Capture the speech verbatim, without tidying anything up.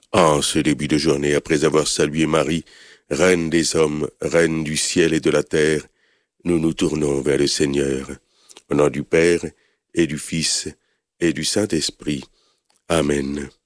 En ce début de journée, après avoir salué Marie, Reine des hommes, Reine du ciel et de la terre, nous nous tournons vers le Seigneur. Au nom du Père et du Fils et du Saint-Esprit. Amen.